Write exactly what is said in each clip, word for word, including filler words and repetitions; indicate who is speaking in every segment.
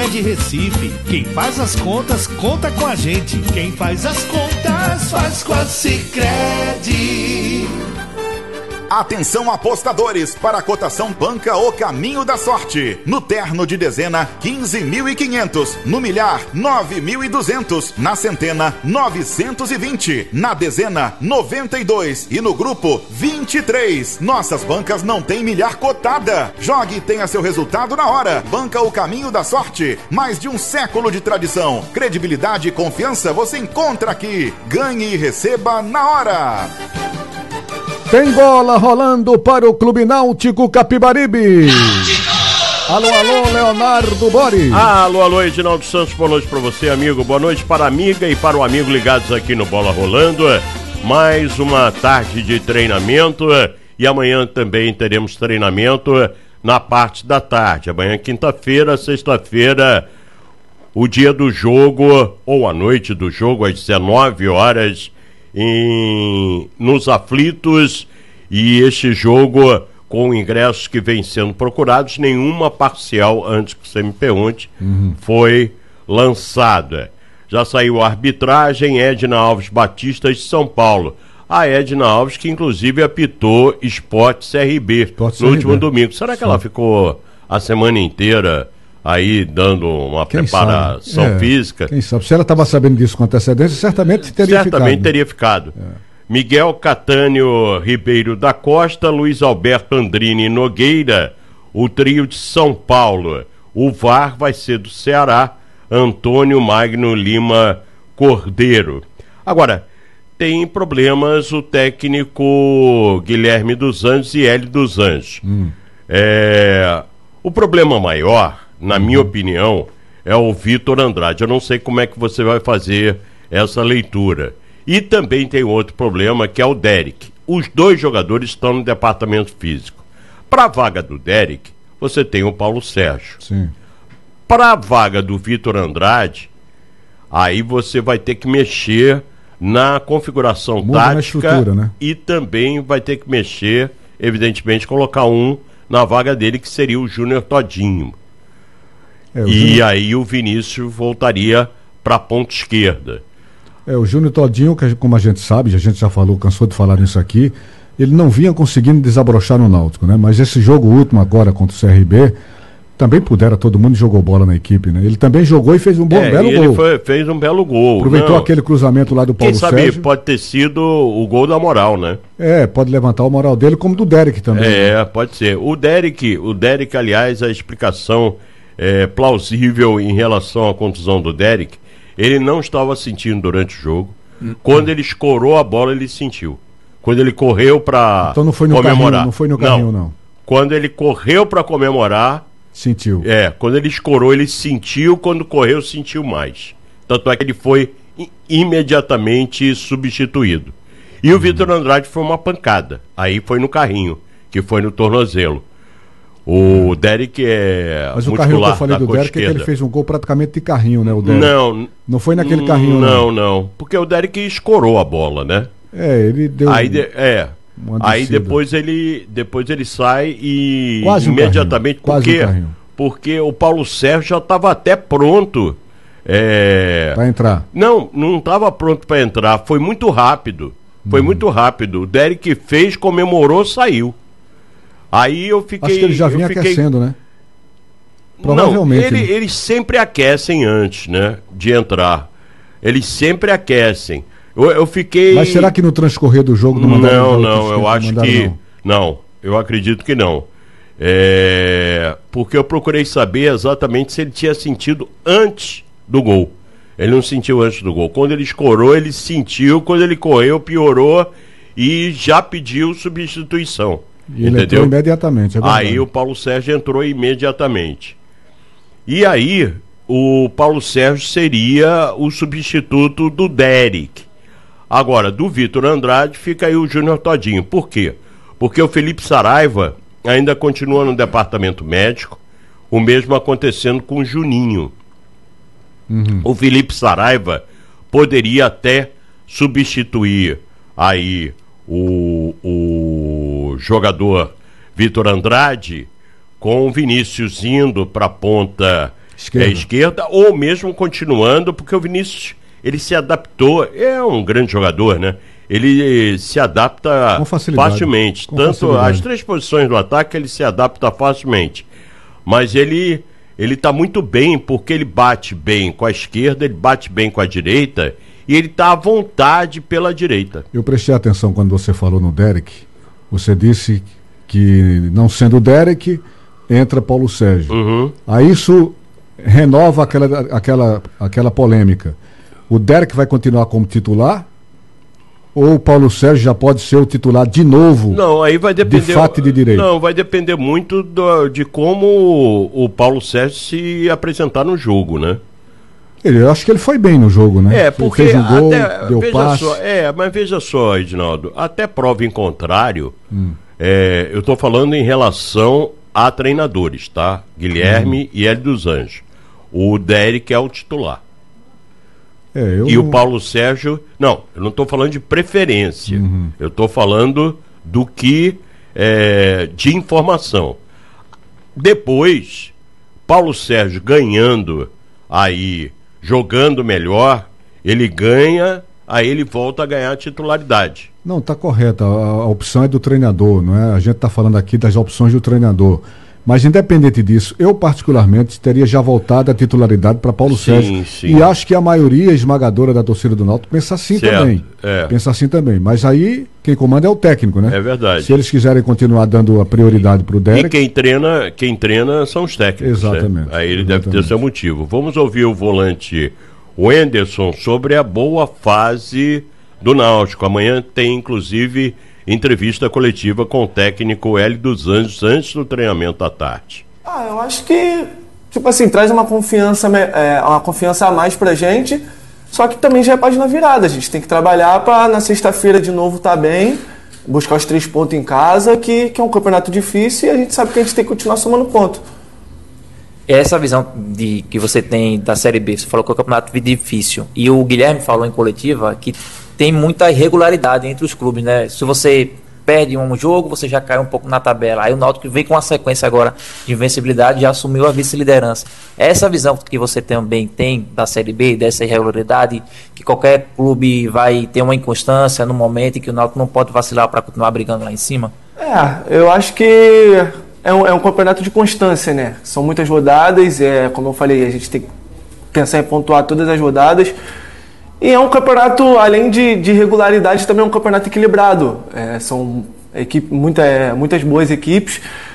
Speaker 1: de Recife, quem faz as contas, conta com a gente. Quem faz as contas, faz com a Sicredi.
Speaker 2: Atenção apostadores, para a cotação banca O Caminho da Sorte. No terno de dezena, quinze mil e quinhentos. No milhar, nove mil e duzentos. Na centena, novecentos e vinte. Na dezena, noventa e dois. E no grupo, vinte e três. Nossas bancas não têm milhar cotada. Jogue e tenha seu resultado na hora. Banca O Caminho da Sorte. Mais de um século de tradição. Credibilidade e confiança você encontra aqui. Ganhe e receba na hora.
Speaker 3: Tem bola rolando para o Clube Náutico Capibaribe. Alô, alô, Leonardo Bori.
Speaker 4: Alô, alô, Edinaldo Santos, boa noite para você, amigo. Boa noite para a amiga e para o amigo ligados aqui no Bola Rolando. Mais uma tarde de treinamento e amanhã também teremos treinamento na parte da tarde. Amanhã, quinta-feira, sexta-feira, o dia do jogo ou a noite do jogo às dezenove horas. Em, nos aflitos, e este jogo com ingressos que vêm sendo procurados, nenhuma parcial, antes que você me pergunte, uhum. foi lançada. Já saiu a arbitragem, Edna Alves Batista de São Paulo. A Edna Alves, que inclusive apitou Sport C R B Sport no C R B. Último domingo. Será que Sim. ela ficou a semana inteira aí dando uma quem preparação é, física?
Speaker 3: Quem sabe? Se ela estava sabendo disso com antecedência, certamente teria
Speaker 4: certamente ficado. Certamente teria ficado.
Speaker 3: É.
Speaker 4: Miguel Catânio Ribeiro da Costa, Luiz Alberto Andrini Nogueira, o trio de São Paulo. O V A R vai ser do Ceará, Antônio Magno Lima Cordeiro. Agora, tem problemas o técnico Guilherme dos Anjos e Hélio dos Anjos. Hum. É, o problema maior, na minha opinião, é o Vitor Andrade. Eu não sei como é que você vai fazer essa leitura. E também tem outro problema, que é o Derek. Os dois jogadores estão no departamento físico. Para a vaga do Derek, você tem o Paulo Sérgio.
Speaker 3: Sim.
Speaker 4: Para a vaga do Vitor Andrade, aí você vai ter que mexer na configuração
Speaker 3: Muda
Speaker 4: tática
Speaker 3: na estrutura, né?
Speaker 4: E também vai ter que mexer, evidentemente, colocar um na vaga dele, que seria o Júnior Todinho. É, e Júnior... aí o Vinícius voltaria para a ponta esquerda.
Speaker 3: É, o Júnior Todinho, que, como a gente sabe, a gente já falou, cansou de falar nisso aqui, ele não vinha conseguindo desabrochar no Náutico, né? Mas esse jogo último agora contra o C R B, também pudera, todo mundo jogou bola na equipe, né? Ele também jogou e fez um bom,
Speaker 4: é,
Speaker 3: belo
Speaker 4: ele
Speaker 3: gol.
Speaker 4: Foi, fez um belo gol.
Speaker 3: Aproveitou
Speaker 4: não.
Speaker 3: aquele cruzamento lá do Paulo
Speaker 4: Quem sabe,
Speaker 3: Sérgio.
Speaker 4: Pode ter sido o gol da moral, né?
Speaker 3: É, pode levantar o moral dele, como do Derek também.
Speaker 4: É, né? Pode ser. O Derek, o Derek, aliás, a explicação é plausível em relação à contusão do Derek, ele não estava sentindo durante o jogo. Hum. Quando ele escorou a bola, ele sentiu. Quando ele correu para
Speaker 3: então não foi no
Speaker 4: comemorar.
Speaker 3: Carrinho, não foi no carrinho, não. não.
Speaker 4: Quando ele correu para comemorar,
Speaker 3: sentiu.
Speaker 4: É, quando ele escorou, ele sentiu, quando correu, sentiu mais. Tanto é que ele foi imediatamente substituído. E o uhum. Vitor Andrade foi uma pancada. Aí foi no carrinho, que foi no tornozelo. O Derek é
Speaker 3: Mas o carrinho que eu falei do Derek é que ele fez um gol praticamente de carrinho, né, o Derek?
Speaker 4: Não.
Speaker 3: Não foi naquele carrinho,
Speaker 4: não. Não, não. Porque o Derek escorou a bola, né?
Speaker 3: É, ele deu...
Speaker 4: Aí de, é... Aí depois ele, depois ele sai e
Speaker 3: quase
Speaker 4: imediatamente,
Speaker 3: um quase
Speaker 4: porque,
Speaker 3: um
Speaker 4: porque o Paulo Sérgio já estava até pronto é...
Speaker 3: para entrar.
Speaker 4: Não, não estava pronto para entrar, foi muito rápido, foi hum. muito rápido. O Derek fez, comemorou, saiu. Aí eu fiquei...
Speaker 3: Acho que ele já vinha
Speaker 4: fiquei...
Speaker 3: aquecendo, né? Provavelmente.
Speaker 4: Não, ele,
Speaker 3: né?
Speaker 4: eles sempre aquecem antes, né, de entrar. Eles sempre aquecem. Eu, eu fiquei...
Speaker 3: Mas será que no transcorrer do jogo não mandaram?
Speaker 4: Não, não, eu acho que... Não. não, eu acredito que não. É... Porque eu procurei saber exatamente se ele tinha sentido antes do gol. Ele não sentiu antes do gol. Quando ele escorou, ele sentiu. Quando ele correu, piorou e já pediu substituição.
Speaker 3: E ele entrou imediatamente. É
Speaker 4: aí o Paulo Sérgio entrou imediatamente. E aí o Paulo Sérgio seria o substituto do Derek. Agora, do Vitor Andrade, fica aí o Júnior Todinho. Por quê? Porque o Felipe Saraiva ainda continua no departamento médico, o mesmo acontecendo com o Juninho. Uhum. O Felipe Saraiva poderia até substituir aí o, o jogador Vitor Andrade com o Vinícius indo para a ponta
Speaker 3: Esquerda.
Speaker 4: É esquerda, ou mesmo continuando, porque o Vinícius, ele se adaptou, é um grande jogador, né? Ele se adapta
Speaker 3: Com facilidade.
Speaker 4: facilmente.
Speaker 3: Com
Speaker 4: Tanto
Speaker 3: facilidade.
Speaker 4: as três posições do ataque, ele se adapta facilmente. Mas ele ele está muito bem, porque ele bate bem com a esquerda, ele bate bem com a direita, e ele está à vontade pela direita.
Speaker 3: Eu prestei atenção quando você falou no Derek. Você disse que, não sendo o Derek, entra Paulo Sérgio.
Speaker 4: Uhum.
Speaker 3: Aí isso renova aquela, aquela, aquela polêmica. O Derek vai continuar como titular? Ou o Paulo Sérgio já pode ser o titular de novo?
Speaker 4: Não, aí vai depender.
Speaker 3: De fato e de direito.
Speaker 4: Não, vai depender muito do, de como o, o Paulo Sérgio se apresentar no jogo, né?
Speaker 3: Ele, eu acho que ele foi bem no jogo, né?
Speaker 4: É, porque
Speaker 3: ele fez um gol,
Speaker 4: até,
Speaker 3: deu
Speaker 4: veja
Speaker 3: passe.
Speaker 4: só, é, mas veja só, Edinaldo, até prova em contrário,
Speaker 3: Hum.
Speaker 4: é, eu estou falando em relação a treinadores, tá? Guilherme
Speaker 3: Hum.
Speaker 4: e Hélio dos Anjos. O Derek é o titular.
Speaker 3: É, eu
Speaker 4: E
Speaker 3: não...
Speaker 4: o Paulo Sérgio, não, eu não estou falando de preferência,
Speaker 3: Uhum.
Speaker 4: eu estou falando do que, é, de informação. Depois, Paulo Sérgio ganhando aí, jogando melhor, ele ganha, aí ele volta a ganhar a titularidade.
Speaker 3: Não, está correto. A, a opção é do treinador, não é? A gente está falando aqui das opções do treinador. Mas independente disso, eu particularmente teria já voltado a titularidade para Paulo
Speaker 4: Sim,
Speaker 3: Sérgio.
Speaker 4: sim.
Speaker 3: E acho que a maioria esmagadora da torcida do Náutico pensa assim
Speaker 4: Certo,
Speaker 3: também.
Speaker 4: é.
Speaker 3: Pensa assim também. Mas aí quem comanda é o técnico, né?
Speaker 4: É verdade.
Speaker 3: Se eles quiserem continuar dando a prioridade para o
Speaker 4: E
Speaker 3: Derek,
Speaker 4: quem treina, quem treina são os técnicos.
Speaker 3: Exatamente,
Speaker 4: Né? Aí ele deve ter
Speaker 3: exatamente.
Speaker 4: seu motivo. Vamos ouvir o volante Wenderson sobre a boa fase do Náutico. Amanhã tem, inclusive, entrevista coletiva com o técnico Hélio dos Anjos antes do treinamento à tarde.
Speaker 5: Ah, eu acho que, tipo assim, traz uma confiança, é, uma confiança a mais pra gente, só que também já é página virada. A gente tem que trabalhar pra na sexta-feira de novo estar bem, buscar os três pontos em casa, que, que é um campeonato difícil e a gente sabe que a gente tem que continuar somando ponto.
Speaker 6: Essa visão de, que você tem da Série B, você falou que é um campeonato difícil, e o Guilherme falou em coletiva que tem muita irregularidade entre os clubes, né? Se você perde um jogo, você já cai um pouco na tabela. Aí o Náutico vem com uma sequência agora de invencibilidade e já assumiu a vice-liderança. Essa visão que você também tem da Série B, dessa irregularidade, que qualquer clube vai ter uma inconstância no momento em que o Náutico não pode vacilar para continuar brigando lá em cima?
Speaker 5: É, eu acho que é um, é um campeonato de constância, né? São muitas rodadas, é, como eu falei, a gente tem que pensar em pontuar todas as rodadas. E é um campeonato, além de, de regularidade, também é um campeonato equilibrado. É, são equipe, muita, é, muitas boas equipes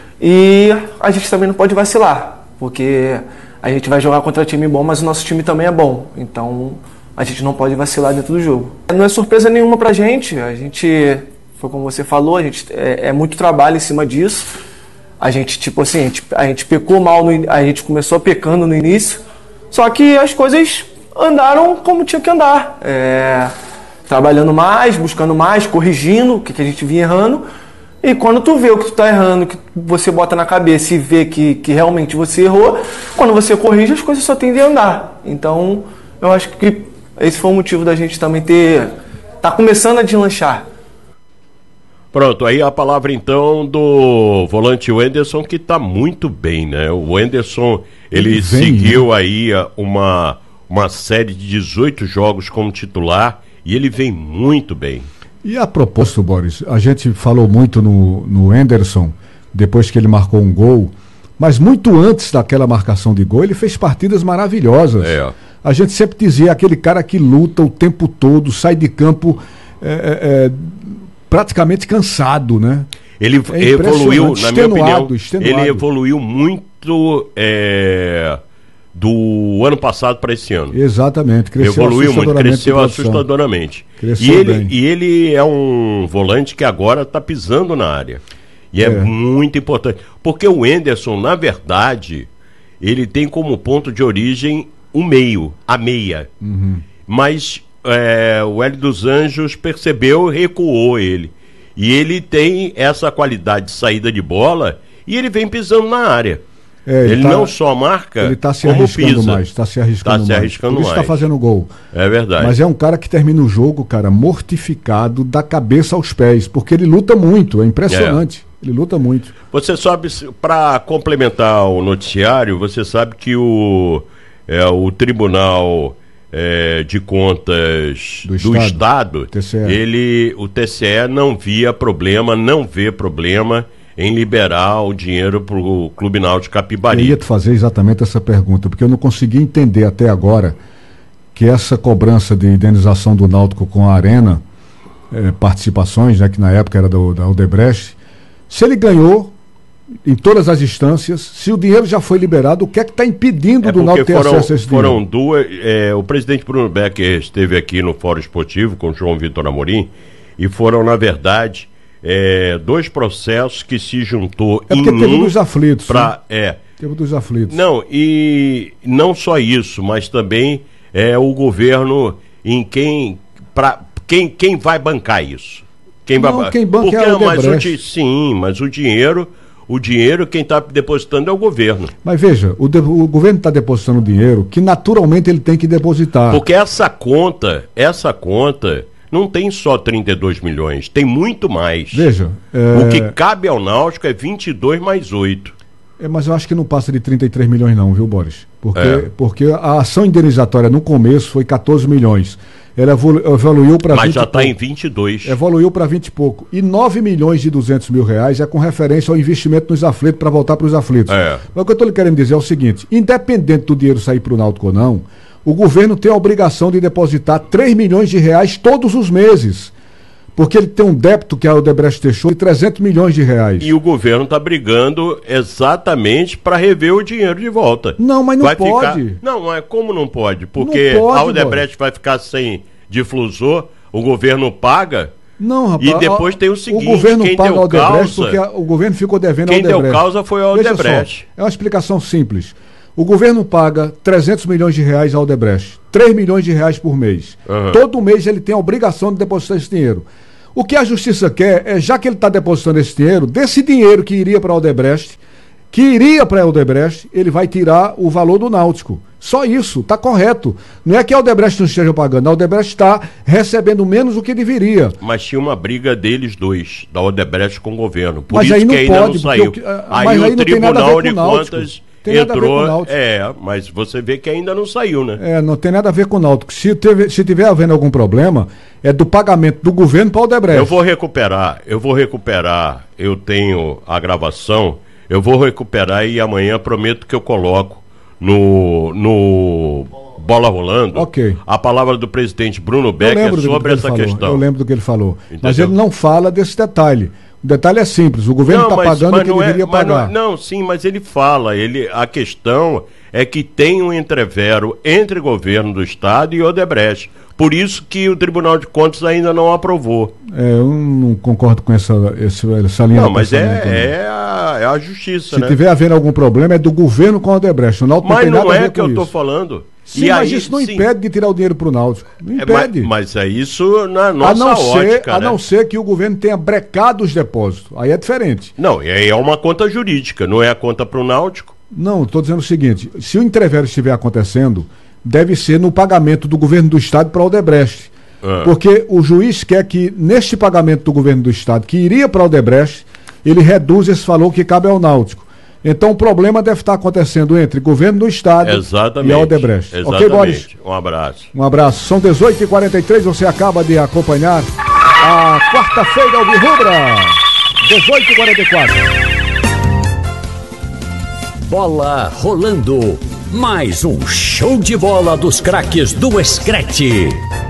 Speaker 5: e a gente também não pode vacilar, porque a gente vai jogar contra time bom, mas o nosso time também é bom. Então a gente não pode vacilar dentro do jogo. Não é surpresa nenhuma pra gente. A gente, foi como você falou, a gente, é, é muito trabalho em cima disso. A gente, tipo assim, a gente, a gente pecou mal, no, a gente começou pecando no início, só que as coisas andaram como tinha que andar, é, trabalhando mais, buscando mais, corrigindo o que, que a gente vinha errando, e quando tu vê o que tu tá errando, que você bota na cabeça e vê que, que realmente você errou, quando você corrige as coisas só tendem a andar. Então eu acho que esse foi o motivo da gente também ter, tá começando a deslanchar.
Speaker 4: Pronto, aí a palavra então do volante Wenderson, que tá muito bem, né? O Wenderson, ele, ele vem, seguiu, né, aí uma... uma série de dezoito jogos como titular e ele vem muito bem.
Speaker 3: E a propósito, Boris, a gente falou muito no, no Wenderson, depois que ele marcou um gol, mas muito antes daquela marcação de gol, ele fez partidas maravilhosas.
Speaker 4: É.
Speaker 3: A gente sempre dizia, aquele cara que luta o tempo todo, sai de campo é, é, praticamente cansado, né?
Speaker 4: Ele
Speaker 3: é
Speaker 4: evoluiu, na minha opinião,
Speaker 3: extenuado.
Speaker 4: ele evoluiu muito... É... do ano passado para esse ano.
Speaker 3: Exatamente, cresceu
Speaker 4: evoluiu muito, cresceu
Speaker 3: assustadoramente.
Speaker 4: assustadoramente.
Speaker 3: Cresceu
Speaker 4: e, ele,
Speaker 3: bem.
Speaker 4: e ele é um volante que agora está pisando na área. E é. é muito importante. Porque o Wenderson, na verdade, ele tem como ponto de origem o meio, a meia.
Speaker 3: Uhum.
Speaker 4: Mas é, o Hélio dos Anjos percebeu e recuou ele. E ele tem essa qualidade de saída de bola e ele vem pisando na área.
Speaker 3: É, ele
Speaker 4: ele
Speaker 3: tá,
Speaker 4: não só marca,
Speaker 3: ele está se
Speaker 4: como
Speaker 3: arriscando
Speaker 4: pisa.
Speaker 3: mais, está se arriscando
Speaker 4: tá se
Speaker 3: mais.
Speaker 4: arriscando
Speaker 3: Por isso está
Speaker 4: mais.
Speaker 3: fazendo gol.
Speaker 4: É verdade.
Speaker 3: Mas é um cara que termina o jogo, cara, mortificado da cabeça aos pés, porque ele luta muito, é impressionante.
Speaker 4: É.
Speaker 3: Ele luta muito.
Speaker 4: Você sabe, para complementar o noticiário, você sabe que o, é, o Tribunal é, de Contas do, do Estado, Estado
Speaker 3: T C E.
Speaker 4: ele, o T C E não via problema, não vê problema em liberar o dinheiro para o Clube Náutico Capivari.
Speaker 3: Eu ia te fazer exatamente essa pergunta, porque eu não consegui entender até agora que essa cobrança de indenização do Náutico com a Arena, eh, participações, né, que na época era do, da Odebrecht, se ele ganhou em todas as instâncias, se o dinheiro já foi liberado, o que é que está impedindo
Speaker 4: é
Speaker 3: do Náutico ter
Speaker 4: foram,
Speaker 3: acesso a esse
Speaker 4: foram
Speaker 3: dinheiro?
Speaker 4: duas, é, o presidente Bruno Becker esteve aqui no Fórum Esportivo com o João Vitor Amorim, e foram, na verdade... É, dois processos que se juntou
Speaker 3: é porque
Speaker 4: em
Speaker 3: teve
Speaker 4: um
Speaker 3: dos aflitos.
Speaker 4: Pra,
Speaker 3: né?
Speaker 4: é,
Speaker 3: teve dos aflitos.
Speaker 4: Não, e não só isso, mas também é o governo em quem, pra, quem, quem vai bancar isso. Quem
Speaker 3: não,
Speaker 4: vai,
Speaker 3: quem banca
Speaker 4: porque,
Speaker 3: é o
Speaker 4: mas o
Speaker 3: Odebrecht.
Speaker 4: di, Sim, mas o dinheiro, o dinheiro quem está depositando é o governo.
Speaker 3: Mas veja, o, de, o governo está depositando dinheiro que naturalmente ele tem que depositar.
Speaker 4: Porque essa conta, essa conta... não tem só trinta e dois milhões, tem muito mais.
Speaker 3: Veja. É...
Speaker 4: O que cabe ao Náutico é vinte e dois mais oito.
Speaker 3: É, mas eu acho que não passa de trinta e três milhões não, viu, Boris? Porque,
Speaker 4: É.
Speaker 3: porque a ação indenizatória no começo foi quatorze milhões. Ela evolu evoluiu para
Speaker 4: Mas
Speaker 3: vinte
Speaker 4: já
Speaker 3: e
Speaker 4: está
Speaker 3: pouco.
Speaker 4: em vinte e dois.
Speaker 3: Evoluiu para vinte e pouco. E nove milhões e duzentos mil reais é com referência ao investimento nos aflitos para voltar para os aflitos.
Speaker 4: É.
Speaker 3: Mas o que eu estou lhe querendo dizer é o seguinte: independente do dinheiro sair para o Náutico ou não, o governo tem a obrigação de depositar três milhões de reais todos os meses. Porque ele tem um débito que a Odebrecht deixou de trezentos milhões de reais.
Speaker 4: E o governo está brigando exatamente para rever o dinheiro de volta.
Speaker 3: Não, mas não
Speaker 4: vai
Speaker 3: pode.
Speaker 4: Ficar... Não, mas como não pode? Porque
Speaker 3: não pode,
Speaker 4: a Odebrecht vai ficar sem difusor, o governo paga.
Speaker 3: Não, rapaz.
Speaker 4: E depois tem o seguinte:
Speaker 3: o governo
Speaker 4: quem
Speaker 3: paga
Speaker 4: deu
Speaker 3: a Odebrecht
Speaker 4: causa,
Speaker 3: porque a, o governo ficou devendo
Speaker 4: quem
Speaker 3: a Odebrecht.
Speaker 4: deu causa foi a
Speaker 3: Veja
Speaker 4: Odebrecht.
Speaker 3: só, é uma explicação simples. O governo paga trezentos milhões de reais à Odebrecht, três milhões de reais por mês.
Speaker 4: Uhum.
Speaker 3: Todo mês ele tem a obrigação de depositar esse dinheiro. O que a justiça quer é, já que ele está depositando esse dinheiro, desse dinheiro que iria para a Odebrecht, que iria para a Odebrecht, ele vai tirar o valor do Náutico. Só isso, está correto. Não é que a Odebrecht não esteja pagando, a Odebrecht está recebendo menos do que deveria.
Speaker 4: Mas tinha uma briga deles dois, da Odebrecht com o governo. Por
Speaker 3: Mas
Speaker 4: isso
Speaker 3: aí não
Speaker 4: que ainda
Speaker 3: pode,
Speaker 4: não saiu.
Speaker 3: porque o- ah,
Speaker 4: aí
Speaker 3: mas
Speaker 4: o
Speaker 3: aí não tem nada a ver
Speaker 4: Tribunal
Speaker 3: com
Speaker 4: de
Speaker 3: o Náutico.
Speaker 4: Contas
Speaker 3: Tem nada a ver com o
Speaker 4: entrou.
Speaker 3: Náutico.
Speaker 4: É, mas você vê que ainda não saiu, né?
Speaker 3: É, não tem nada a ver com o Náutico. Se, teve, se tiver havendo algum problema, é do pagamento do governo para a Odebrecht.
Speaker 4: Eu vou recuperar, eu vou recuperar, eu tenho a gravação, eu vou recuperar e amanhã prometo que eu coloco no, no Bola Rolando
Speaker 3: Ok.
Speaker 4: a palavra do presidente Bruno
Speaker 3: Eu
Speaker 4: Becker
Speaker 3: lembro do que
Speaker 4: sobre
Speaker 3: ele
Speaker 4: essa
Speaker 3: falou,
Speaker 4: questão.
Speaker 3: Eu lembro do que ele falou.
Speaker 4: Entendeu?
Speaker 3: Mas ele não fala desse detalhe. O detalhe é simples, o governo está pagando o que
Speaker 4: não é-
Speaker 3: deveria
Speaker 4: mas não é-
Speaker 3: pagar.
Speaker 4: Não, sim, mas ele fala, ele, a questão é que tem um entrevero entre governo do Estado e Odebrecht. Por isso que o Tribunal de Contas ainda não aprovou.
Speaker 3: É, eu não concordo com essa, essa, essa linha
Speaker 4: Não,
Speaker 3: de
Speaker 4: mas
Speaker 3: pensamento, não.
Speaker 4: é, é, a, é a justiça,
Speaker 3: Se
Speaker 4: né?
Speaker 3: tiver havendo algum problema, é do governo com a Odebrecht. O Náutico não
Speaker 4: Mas
Speaker 3: tem nada
Speaker 4: não
Speaker 3: a ver
Speaker 4: é que
Speaker 3: com
Speaker 4: eu estou
Speaker 3: isso.
Speaker 4: falando.
Speaker 3: Sim,
Speaker 4: E
Speaker 3: mas
Speaker 4: aí,
Speaker 3: isso não
Speaker 4: sim.
Speaker 3: impede de tirar o dinheiro para o Náutico. Não
Speaker 4: É,
Speaker 3: impede.
Speaker 4: mas, mas é isso na nossa
Speaker 3: a não ser,
Speaker 4: ótica,
Speaker 3: a
Speaker 4: né?
Speaker 3: não ser que o governo tenha brecado os depósitos. Aí é diferente.
Speaker 4: Não, e aí é uma conta jurídica, não é a conta para o Náutico.
Speaker 3: Não, estou dizendo o seguinte: se o entrevero estiver acontecendo, deve ser no pagamento do governo do Estado para a Odebrecht.
Speaker 4: Ah.
Speaker 3: Porque o juiz quer que, neste pagamento do governo do Estado, que iria para a Odebrecht, ele reduza esse valor que cabe ao Náutico. Então o problema deve estar acontecendo entre o governo do Estado
Speaker 4: Exatamente.
Speaker 3: e a Odebrecht.
Speaker 4: Exatamente.
Speaker 3: Ok, Boris?
Speaker 4: Um abraço.
Speaker 3: Um abraço. São dezoito e quarenta e três, você acaba de acompanhar a quarta-feira Alvirrubra. dezoito e quarenta e quatro.
Speaker 7: Bola rolando. Mais um show de bola dos craques do Screte.